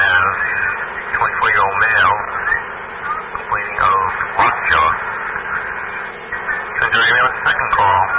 man, 24-year-old male, complaining of lockjaw. So, Jerry, we have a second call.